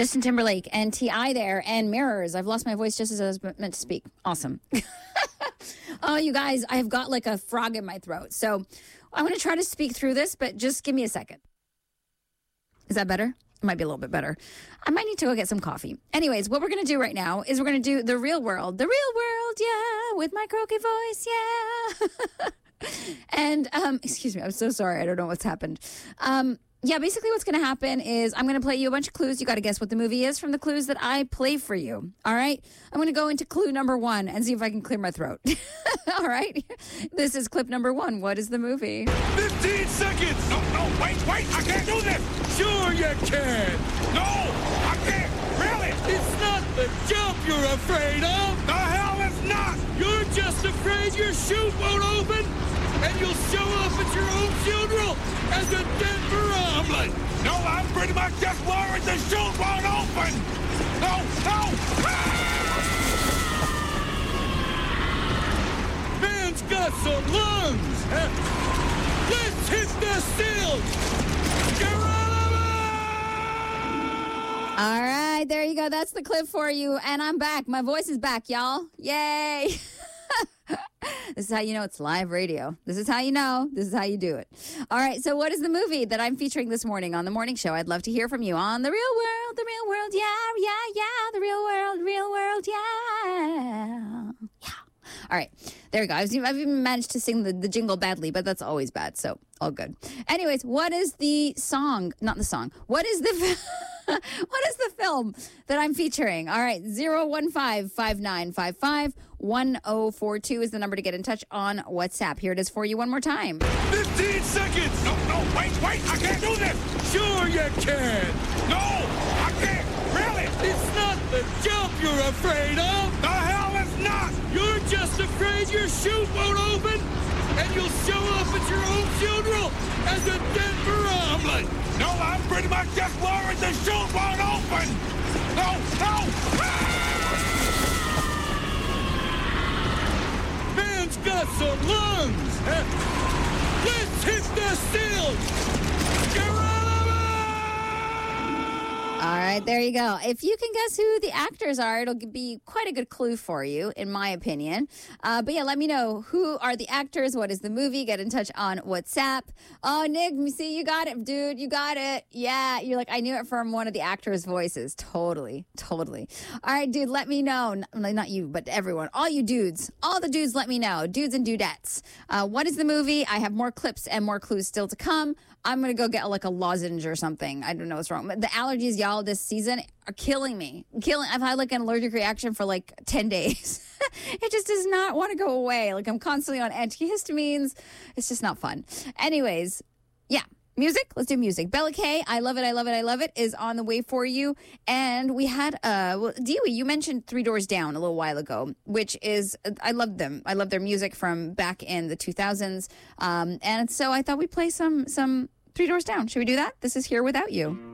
Justin Timberlake and T.I. there and Mirrors. I've lost my voice just as I was meant to speak. Awesome. Oh, you guys, I've got like a frog in my throat. So I'm going to try to speak through this, but just give me a second. Is that better? It might be a little bit better. I might need to go get some coffee. Anyways, what we're going to do right now is we're going to do The Real World. The Real World, yeah, with my croaky voice, yeah. And, excuse me, I'm so sorry. I don't know what's happened. Yeah, basically what's going to happen is I'm going to play you a bunch of clues. You got to guess what the movie is from the clues that I play for you. All right? I'm going to go into clue number 1 and see if I can clear my throat. All right? This is clip number 1. What is the movie? 15 seconds! No, wait, I can't do this! Sure you can! No, I can't! Really? It's not the jump you're afraid of! The hell it's not! You're just afraid your chute won't open, and you'll show up at your own funeral as a Denver omelet! No, I'm pretty much just worried the chute won't open! No! Man's got some lungs! Let's hit the stills! Geronimo! All right, there you go. That's the clip for you. And I'm back. My voice is back, y'all. Yay! This is how you know it's live radio. This is how you know. This is how you do it. All right, so what is the movie that I'm featuring this morning on the morning show? I'd love to hear from you on The Real World, The Real World, yeah, The Real World, yeah. All right, there we go. I've even managed to sing the jingle badly, but that's always bad, so all good. Anyways, what is the song? Not the song. What is the what is the film that I'm featuring? All right, 015-5955-1042 is the number to get in touch on WhatsApp. Here it is for you one more time. 15 seconds! No, wait, I can't do this! Sure you can! No, I can't! Really? It's not the jump you're afraid of! The hell it's not! You're just afraid your chute won't open, and you'll show up at your own funeral as a Denver omelet! No, I'm pretty much just worried the chute won't open! No! Man's got some lungs! Let's hit the stills! Geronimo! All right, there you go. If you can guess who the actors are, it'll be quite a good clue for you, in my opinion. But yeah, let me know who are the actors, what is the movie. Get in touch on WhatsApp. Oh, Nick, me see, you got it, dude. You got it. Yeah, you're like, I knew it from one of the actors' voices. Totally. All right, dude, let me know. Not you, but everyone. All you dudes. All the dudes, let me know. Dudes and dudettes. What is the movie? I have more clips and more clues still to come. I'm going to go get like a lozenge or something. I don't know what's wrong. The allergies, y'all, this season are killing me. I've had like an allergic reaction for like 10 days. It just does not want to go away. Like I'm constantly on antihistamines. It's just not fun. Anyways, yeah. Music? Let's do music. Bella K, I Love It is on the way for you. And we had, Dewey, you mentioned Three Doors Down a little while ago, which is, I love them. I love their music from back in the 2000s. And so I thought we'd play some Three Doors Down. Should we do that? This is Here Without You.